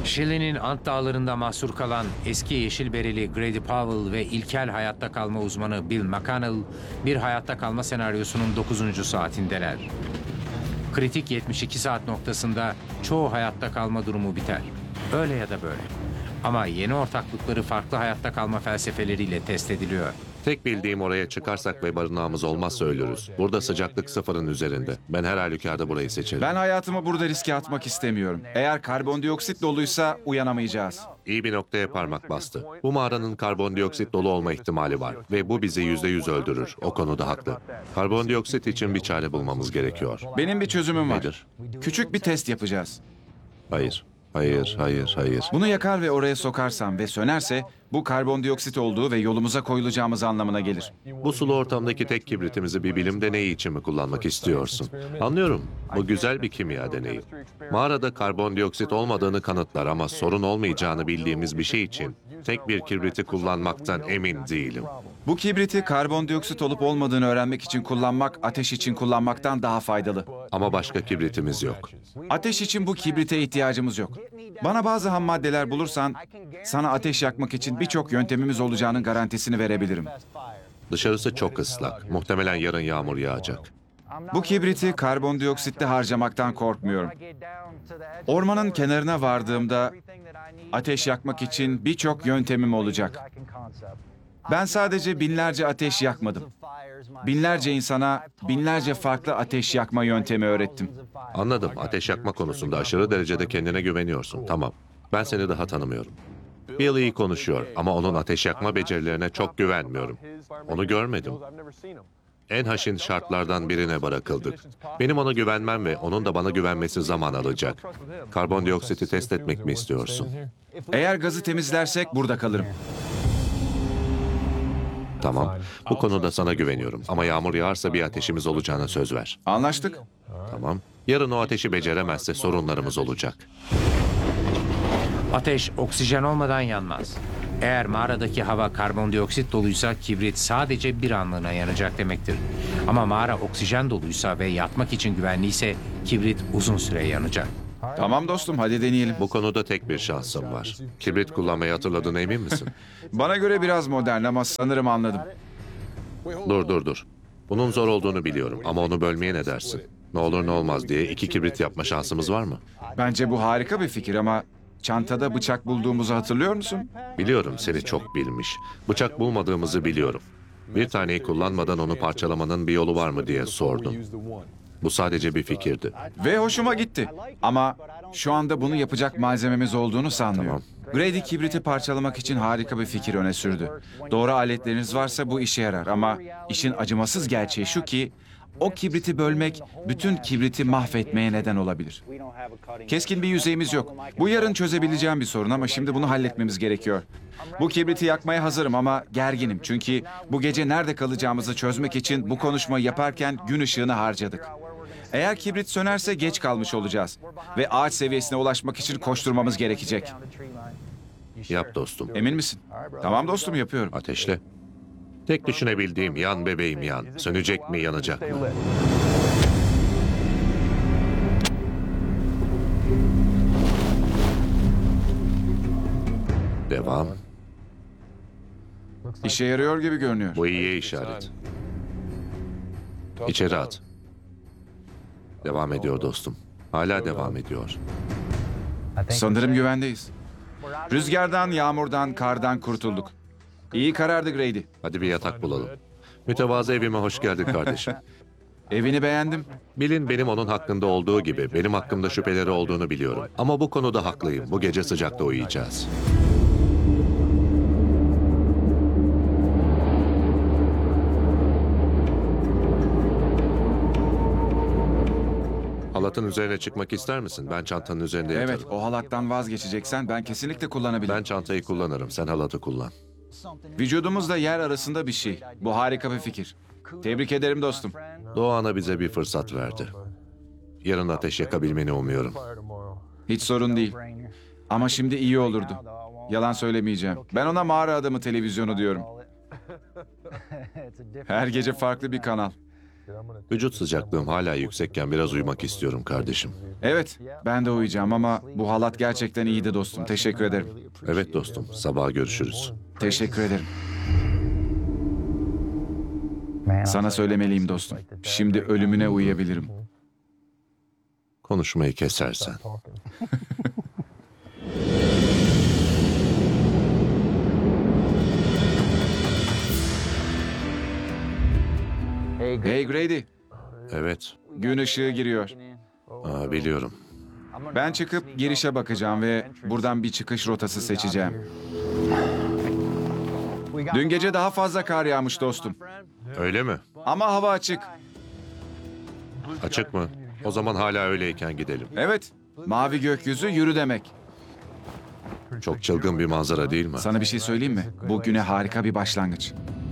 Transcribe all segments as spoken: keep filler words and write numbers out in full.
Şili'nin Ant Dağları'nda mahsur kalan eski yeşil bereli Grady Powell ve ilkel hayatta kalma uzmanı Bill McConnell, bir hayatta kalma senaryosunun dokuzuncu saatindeler. Kritik yetmiş iki saat noktasında çoğu hayatta kalma durumu biter. Öyle ya da böyle. Ama yeni ortaklıkları farklı hayatta kalma felsefeleriyle test ediliyor. Tek bildiğim oraya çıkarsak ve barınağımız olmazsa ölürüz. Burada sıcaklık sıfırın üzerinde. Ben her halükarda burayı seçerim. Ben hayatımı burada riske atmak istemiyorum. Eğer karbondioksit doluysa uyanamayacağız. İyi bir noktaya parmak bastı. Bu mağaranın karbondioksit dolu olma ihtimali var. Ve bu bizi yüzde yüz öldürür. O konuda haklı. Karbondioksit için bir çare bulmamız gerekiyor. Benim bir çözümüm var. Nedir? Küçük bir test yapacağız. Hayır. Hayır, hayır, hayır. Bunu yakar ve oraya sokarsam ve sönerse bu karbondioksit olduğu ve yolumuza koyulacağımız anlamına gelir. Bu sulu ortamdaki tek kibritimizi bir bilim deneyi için mi kullanmak istiyorsun? Anlıyorum. Bu güzel bir kimya deneyi. Mağarada karbondioksit olmadığını kanıtlar ama sorun olmayacağını bildiğimiz bir şey için tek bir kibriti kullanmaktan emin değilim. Bu kibriti karbondioksit olup olmadığını öğrenmek için kullanmak, ateş için kullanmaktan daha faydalı. Ama başka kibritimiz yok. Ateş için bu kibrite ihtiyacımız yok. Bana bazı ham maddeler bulursan, sana ateş yakmak için birçok yöntemimiz olacağının garantisini verebilirim. Dışarısı çok ıslak. Muhtemelen yarın yağmur yağacak. Bu kibriti karbondioksitte harcamaktan korkmuyorum. Ormanın kenarına vardığımda ateş yakmak için birçok yöntemim olacak. Ben sadece binlerce ateş yakmadım. Binlerce insana binlerce farklı ateş yakma yöntemi öğrettim. Anladım. Ateş yakma konusunda aşırı derecede kendine güveniyorsun. Tamam. Ben seni daha tanımıyorum. Bill iyi konuşuyor ama onun ateş yakma becerilerine çok güvenmiyorum. Onu görmedim. En haşin şartlardan birine bırakıldık. Benim ona güvenmem ve onun da bana güvenmesi zaman alacak. Karbondioksiti test etmek mi istiyorsun? Eğer gazı temizlersek burada kalırım. Tamam. Bu konuda sana güveniyorum. Ama yağmur yağarsa bir ateşimiz olacağına söz ver. Anlaştık. Tamam. Yarın o ateşi beceremezse sorunlarımız olacak. Ateş oksijen olmadan yanmaz. Eğer mağaradaki hava karbondioksit doluysa kibrit sadece bir anlığına yanacak demektir. Ama mağara oksijen doluysa ve yatmak için güvenliyse kibrit uzun süre yanacak. Tamam dostum, hadi deneyelim. Bu konuda tek bir şansım var. Kibrit kullanmayı hatırladığına emin misin? Bana göre biraz modern ama sanırım anladım. Dur dur dur. Bunun zor olduğunu biliyorum ama onu bölmeye ne dersin? Ne olur ne olmaz diye iki kibrit yapma şansımız var mı? Bence bu harika bir fikir ama çantada bıçak bulduğumuzu hatırlıyor musun? Biliyorum seni çok bilmiş. Bıçak bulmadığımızı biliyorum. Bir taneyi kullanmadan onu parçalamanın bir yolu var mı diye sordum. Bu sadece bir fikirdi. Ve hoşuma gitti. Ama şu anda bunu yapacak malzememiz olduğunu sanmıyorum. Grady kibriti parçalamak için harika bir fikir öne sürdü. Doğru aletleriniz varsa bu işe yarar ama işin acımasız gerçeği şu ki o kibriti bölmek bütün kibriti mahvetmeye neden olabilir. Keskin bir yüzeyimiz yok. Bu yarın çözebileceğim bir sorun ama şimdi bunu halletmemiz gerekiyor. Bu kibriti yakmaya hazırım ama gerginim çünkü bu gece nerede kalacağımızı çözmek için bu konuşmayı yaparken gün ışığını harcadık. Eğer kibrit sönerse geç kalmış olacağız ve ağaç seviyesine ulaşmak için koşturmamız gerekecek. Yap dostum. Emin misin? Tamam dostum, yapıyorum. Ateşle. Tek düşünebildiğim yan bebeğim yan. Sönecek mi yanacak mı? Devam. İşe yarıyor gibi görünüyor. Bu iyiye işaret. İçeri at. Devam ediyor dostum. Hala devam ediyor. Sanırım güvendeyiz. Rüzgardan, yağmurdan, kardan kurtulduk. İyi karardı Grady. Hadi bir yatak bulalım. Mütevazı evime hoş geldin kardeşim. Evini beğendim. Bill'in benim onun hakkında olduğu gibi benim hakkımda şüpheleri olduğunu biliyorum. Ama bu konuda haklıyım. Bu gece sıcakta uyuyacağız. Halatın üzerine çıkmak ister misin? Ben çantanın üzerinde yatarım. Evet, o halattan vazgeçeceksen ben kesinlikle kullanabilirim. Ben çantayı kullanırım. Sen halatı kullan. Vücudumuzla yer arasında bir şey. Bu harika bir fikir. Tebrik ederim dostum. Doğan'a bize bir fırsat verdi. Yarın ateş yakabilmeni umuyorum. Hiç sorun değil. Ama şimdi iyi olurdu. Yalan söylemeyeceğim. Ben ona mağara adamı televizyonu diyorum. Her gece farklı bir kanal. Vücut sıcaklığım hala yüksekken biraz uyumak istiyorum kardeşim. Evet, ben de uyuyacağım ama bu halat gerçekten iyiydi dostum. Teşekkür ederim. Evet dostum, sabaha görüşürüz. Teşekkür ederim. Sana söylemeliyim dostum. Şimdi ölümüne uyuyabilirim. Konuşmayı kesersen. Hey Grady, Evet, gün ışığı giriyor. aa, biliyorum. Ben çıkıp girişe bakacağım ve buradan bir çıkış rotası seçeceğim. Dün gece daha fazla kar yağmış dostum. Öyle mi? Ama hava açık. Açık mı? O zaman hala öyleyken gidelim. Evet, mavi gökyüzü yürü demek. Çok çılgın bir manzara değil mi? Sana bir şey söyleyeyim mi? Bu güne harika bir başlangıç.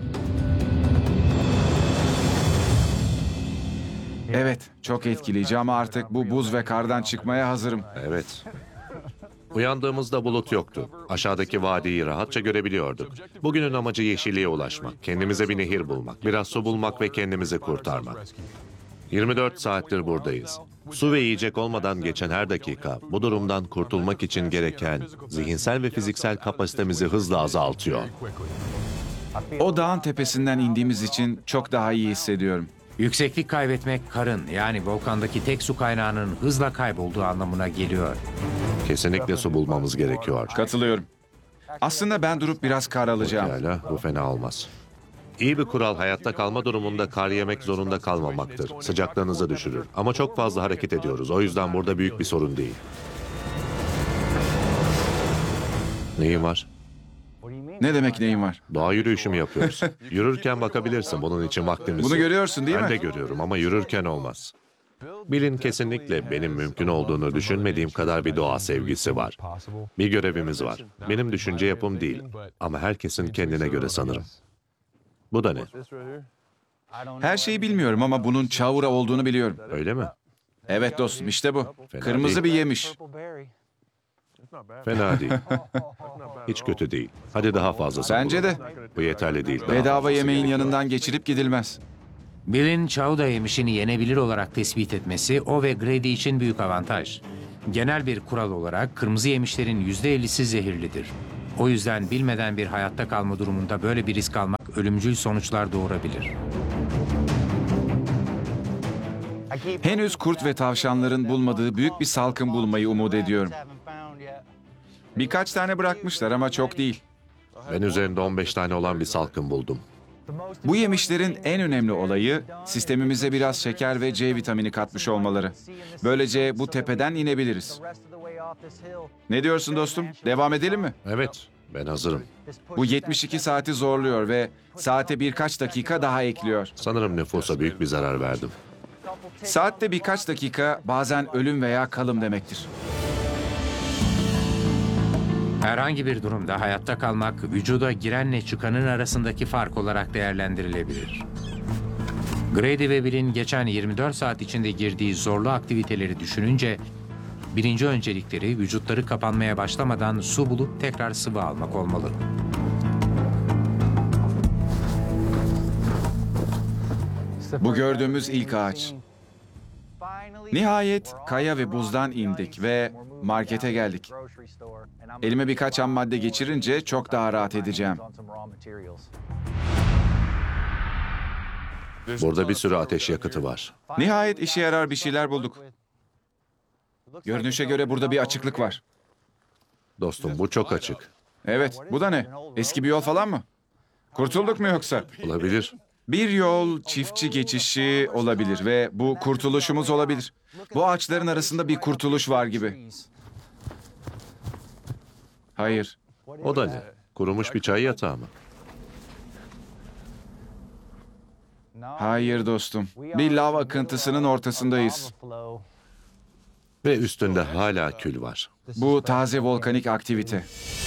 Evet, çok etkileyici ama artık bu buz ve kardan çıkmaya hazırım. Evet. Uyandığımızda bulut yoktu. Aşağıdaki vadiyi rahatça görebiliyorduk. Bugünün amacı yeşilliğe ulaşmak, kendimize bir nehir bulmak, biraz su bulmak ve kendimizi kurtarmak. yirmi dört saattir buradayız. Su ve yiyecek olmadan geçen her dakika bu durumdan kurtulmak için gereken zihinsel ve fiziksel kapasitemizi hızla azaltıyor. O dağın tepesinden indiğimiz için çok daha iyi hissediyorum. Yükseklik kaybetmek karın yani volkandaki tek su kaynağının hızla kaybolduğu anlamına geliyor. Kesinlikle su bulmamız gerekiyor. Katılıyorum. Aslında ben durup biraz kar alacağım. Pekala, bu fena olmaz. İyi bir kural hayatta kalma durumunda kar yemek zorunda kalmamaktır. Sıcaklığınızı düşürür. Ama çok fazla hareket ediyoruz. O yüzden burada büyük bir sorun değil. Neyin var? Ne demek neyin var? Doğa yürüyüşü mü yapıyoruz? Yürürken bakabilirsin. Bunun için vaktimiz Bunu yok. görüyorsun değil Ben mi? de görüyorum ama yürürken olmaz. Bill'in kesinlikle benim mümkün olduğunu düşünmediğim kadar bir doğa sevgisi var. Bir görevimiz var. Benim düşünce yapım değil ama herkesin kendine göre sanırım. Bu da ne? Her şeyi bilmiyorum ama bunun çavura olduğunu biliyorum. Öyle mi? Evet dostum işte bu. Fena Kırmızı bir değil. yemiş. Fena değil. Hiç kötü değil. Hadi daha fazlası. Bence de. Bu yeterli değil. Daha Bedava fazlası yemeğin gerekiyor. yanından geçirip gidilmez. Bill'in Chowda yemişini yenebilir olarak tespit etmesi o ve Grady için büyük avantaj. Genel bir kural olarak kırmızı yemişlerin yüzde ellisi zehirlidir. O yüzden bilmeden bir hayatta kalma durumunda böyle bir risk almak ölümcül sonuçlar doğurabilir. Henüz kurt ve tavşanların bulmadığı büyük bir salkım bulmayı umut ediyorum. Birkaç tane bırakmışlar ama çok değil. Ben üzerinde on beş tane olan bir salkım buldum. Bu yemişlerin en önemli olayı sistemimize biraz şeker ve C vitamini katmış olmaları. Böylece bu tepeden inebiliriz. Ne diyorsun dostum? Devam edelim mi? Evet, ben hazırım. Bu yetmiş iki saati zorluyor ve saate birkaç dakika daha ekliyor. Sanırım nüfusa büyük bir zarar verdim. Saatte birkaç dakika bazen ölüm veya kalım demektir. Herhangi bir durumda hayatta kalmak vücuda girenle çıkanın arasındaki fark olarak değerlendirilebilir. Grady ve Bill'in geçen yirmi dört saat içinde girdiği zorlu aktiviteleri düşününce birinci öncelikleri vücutları kapanmaya başlamadan su bulup tekrar sıvı almak olmalı. Bu gördüğümüz ilk ağaç. Nihayet kaya ve buzdan indik ve markete geldik. Elime birkaç ham madde geçirince çok daha rahat edeceğim. Burada bir sürü ateş yakıtı var. Nihayet işe yarar bir şeyler bulduk. Görünüşe göre burada bir açıklık var. Dostum bu çok açık. Evet, bu da ne? Eski bir yol falan mı? Kurtulduk mu yoksa? Olabilir. Bir yol çiftçi geçişi olabilir ve bu kurtuluşumuz olabilir. Bu ağaçların arasında bir kurtuluş var gibi. Hayır. O da ne? Kurumuş bir çay yatağı mı? Hayır dostum. Bir lav akıntısının ortasındayız. Ve üstünde hala kül var. Bu taze volkanik aktivite.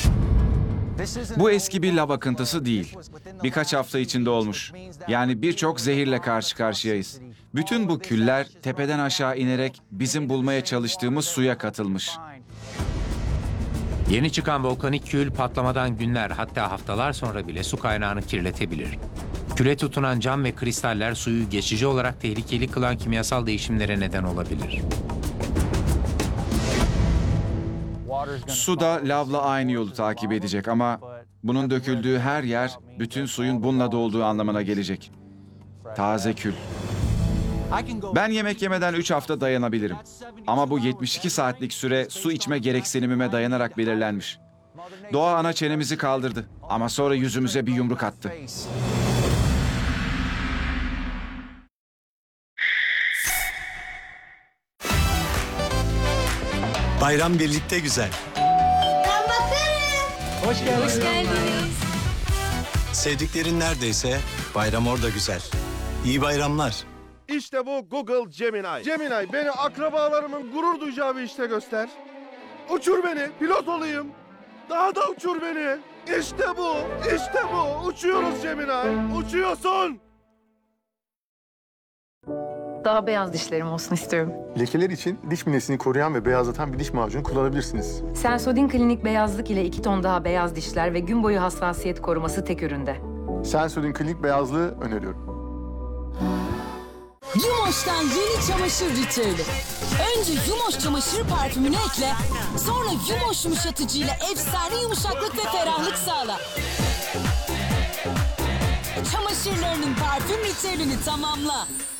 Bu eski bir lav akıntısı değil. Birkaç hafta içinde olmuş. Yani birçok zehirle karşı karşıyayız. Bütün bu küller tepeden aşağı inerek bizim bulmaya çalıştığımız suya katılmış. Yeni çıkan volkanik kül patlamadan günler hatta haftalar sonra bile su kaynağını kirletebilir. Küle tutunan cam ve kristaller suyu geçici olarak tehlikeli kılan kimyasal değişimlere neden olabilir. Su da lavla aynı yolu takip edecek ama bunun döküldüğü her yer bütün suyun bununla dolduğu anlamına gelecek. Taze kül. Ben yemek yemeden üç hafta dayanabilirim. Ama bu yetmiş iki saatlik süre su içme gereksinimime dayanarak belirlenmiş. Doğa ana çenemizi kaldırdı ama sonra yüzümüze bir yumruk attı. Bayram birlikte güzel. Ben bakarım. Hoş geldiniz. Sevdiklerin neredeyse bayram orada güzel. İyi bayramlar. İşte bu Google Gemini. Gemini beni akrabalarımın gurur duyacağı bir işte göster. Uçur beni, pilot olayım. Daha da uçur beni. İşte bu, işte bu. Uçuyoruz Gemini. Uçuyorsun. Daha beyaz dişlerim olsun istiyorum. Lekeler için diş minesini koruyan ve beyazlatan bir diş macunu kullanabilirsiniz. Sensodyne Klinik beyazlık ile iki ton daha beyaz dişler ve gün boyu hassasiyet koruması tek üründe. Sensodyne Klinik beyazlığı öneriyorum. Yumoş'tan yeni çamaşır ritüeli. Önce Yumoş çamaşır parfümünü ekle, sonra Yumoş yumuşatıcıyla efsane yumuşaklık ve ferahlık sağla. Çamaşırlarının parfüm ritüelini tamamla.